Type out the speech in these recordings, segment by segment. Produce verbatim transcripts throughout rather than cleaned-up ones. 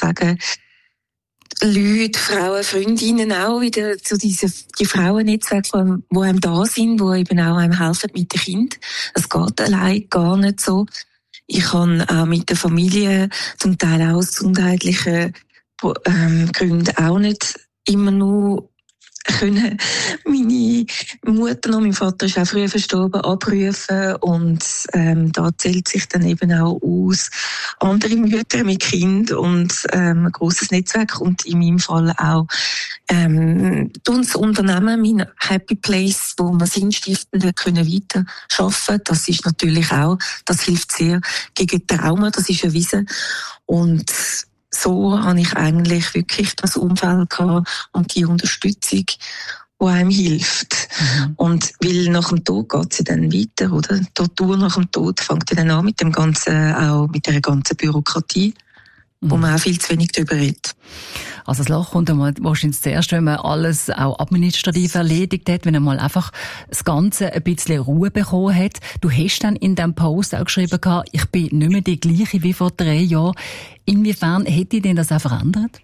sagen, Leute, Frauen, Freundinnen auch wieder zu diesen, die Frauennetzwerke, die einem da sind, die eben auch einem helfen mit den Kindern. Es geht allein gar nicht so. Ich kann auch mit der Familie, zum Teil auch aus gesundheitlichen ähm, Gründen auch nicht immer nur können meine Mutter noch, mein Vater ist auch früh verstorben, abrufen und ähm, da zählt sich dann eben auch aus andere Mütter mit Kind und ähm, ein grosses Netzwerk und in meinem Fall auch ähm, das Unternehmen, mein Happy Place, wo wir Sinnstiftende können weiter arbeiten. Das ist natürlich auch, das hilft sehr gegen Trauma, das ist erwiesen und so habe ich eigentlich wirklich das Umfeld gehabt und die Unterstützung, die einem hilft. Mhm. Und weil nach dem Tod geht es ja dann weiter, oder? Die Tortur nach dem Tod fängt ja dann an mit dem ganzen, auch mit der ganzen Bürokratie, mhm. wo man auch viel zu wenig darüber redet. Also das Loch kommt einmal wahrscheinlich zuerst, wenn man alles auch administrativ erledigt hat, wenn man mal einfach das Ganze ein bisschen Ruhe bekommen hat. Du hast dann in diesem Post auch geschrieben, ich bin nicht mehr die gleiche wie vor drei Jahren. Inwiefern hätte denn das auch verändert?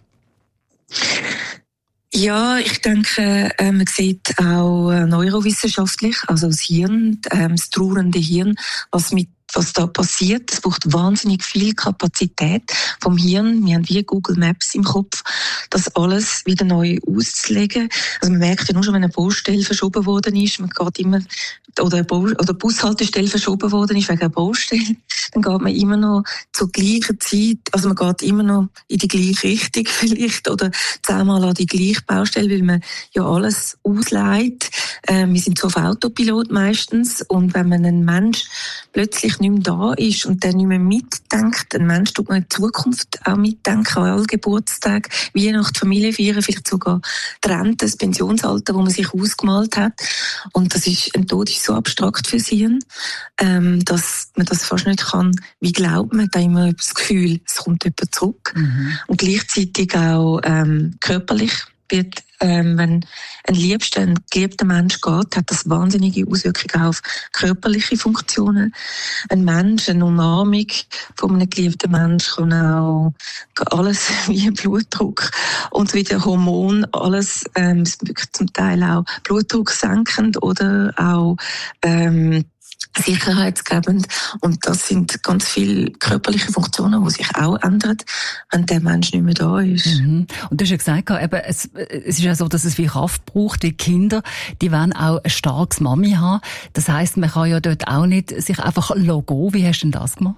Ja, ich denke, äh, man sieht auch äh, neurowissenschaftlich, also das Hirn, äh, das trauernde Hirn, was mit was da passiert. Es braucht wahnsinnig viel Kapazität vom Hirn. Wir haben wie Google Maps im Kopf, das alles wieder neu auszulegen. Also man merkt ja nur schon, wenn eine Baustelle verschoben worden ist, man geht immer, oder eine Bau- oder Bushaltestelle verschoben worden ist wegen einer Baustelle, dann geht man immer noch zur gleichen Zeit, also man geht immer noch in die gleiche Richtung vielleicht, oder zehnmal an die gleiche Baustelle, weil man ja alles ausleiht. Äh, wir sind so auf Autopilot meistens, und wenn man einen Mensch plötzlich nicht mehr da ist und der nicht mehr mitdenkt, ein Mensch tut man in Zukunft auch mitdenken, an alle Geburtstage, Weihnachten, Familie feiern, vielleicht sogar die Rente, das Pensionsalter, wo man sich ausgemalt hat. Und das ist, ein Tod ist so abstrakt für sie, ähm, dass man das fast nicht kann. Wie glaubt man da immer über das Gefühl, es kommt jemand zurück? Mhm. Und gleichzeitig auch ähm, körperlich wird, ähm, wenn ein liebster, ein geliebter Mensch geht, hat das wahnsinnige Auswirkungen auf körperliche Funktionen. Ein Mensch, eine Umarmung von einem geliebten Mensch kann auch alles wie Blutdruck und wieder Hormon, alles ähm, zum Teil auch Blutdruck senkend oder auch ähm, sicherheitsgebend. Und das sind ganz viele körperliche Funktionen, die sich auch ändern, wenn der Mensch nicht mehr da ist. Mhm. Und du hast ja gesagt, eben, es, es ist ja so, dass es viel Kraft braucht. Die Kinder, die wollen auch ein starkes Mami haben. Das heisst, man kann ja dort auch nicht sich einfach gehen. Wie hast du denn das gemacht?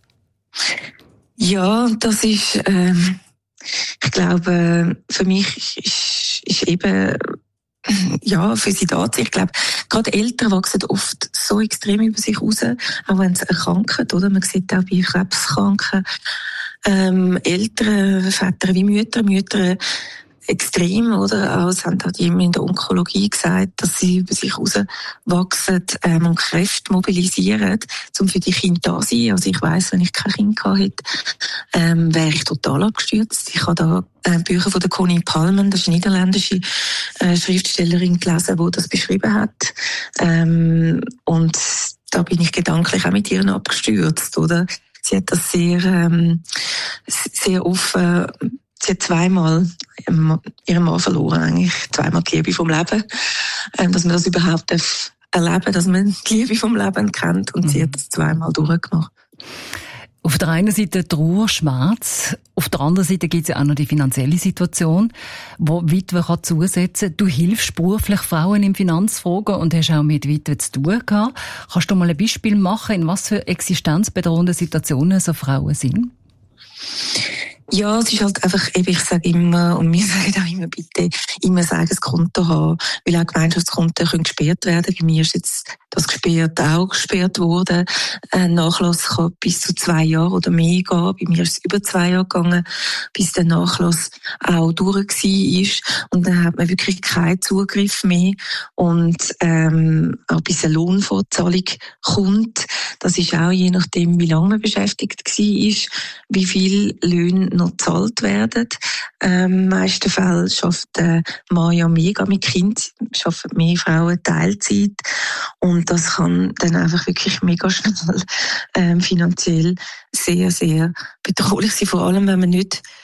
Ja, das ist, ähm, ich glaube, für mich ist, ist eben, ja, für sie da. Ich glaube, gerade Eltern wachsen oft so extrem über sich raus, auch wenn sie erkranken, oder? Man sieht auch bei Krebskranken, ähm, Eltern, Väter wie Mütter, Mütter extrem, oder? Auch, es haben halt immer in der Onkologie gesagt, dass sie über sich rauswachsen, ähm, und Kräfte mobilisieren, um für die Kinder da zu sein. Also ich weiss, wenn ich kein Kind gehabt hätte, ähm, wäre ich total abgestürzt. Ich habe da äh, Bücher von der Connie Palmen, das ist eine niederländische äh, Schriftstellerin, gelesen, die das beschrieben hat. Ähm, und da bin ich gedanklich auch mit ihr abgestürzt, oder? Sie hat das sehr, ähm, sehr offen. Sie hat zweimal ihren Mann verloren, eigentlich zweimal die Liebe vom Leben, ähm, dass man das überhaupt erleben darf, dass man die Liebe vom Leben kennt, und mhm. sie hat das zweimal durchgemacht. Auf der einen Seite Trauer, Schmerz, auf der anderen Seite gibt es ja auch noch die finanzielle Situation, wo Witwe kann zusetzen. Du hilfst beruflich Frauen in Finanzfragen und hast auch mit Witwe zu tun gehabt. Kannst du mal ein Beispiel machen, in was für existenzbedrohende Situationen so Frauen sind? Ja, es ist halt einfach, eben, ich sage immer, und wir sagen auch immer, bitte immer sagen, das Konto haben, weil auch Gemeinschaftskonten können gesperrt werden. Bei mir ist jetzt das gesperrt, auch gesperrt worden. Ein Nachlass kann bis zu zwei Jahre oder mehr gehen. Bei mir ist es über zwei Jahre gegangen, bis der Nachlass auch durch war. Und dann hat man wirklich keinen Zugriff mehr. Und ähm, auch bis eine Lohnfortzahlung kommt, das ist auch je nachdem, wie lange man beschäftigt war, wie viel Löhne noch gezahlt werden. Ähm, in den meisten Fällen schafft der Mann ja mega mit Kind, schaffen mehr Frauen Teilzeit. Und das kann dann einfach wirklich mega schnell ähm, finanziell sehr, sehr bedrohlich sein. Vor allem, wenn man nicht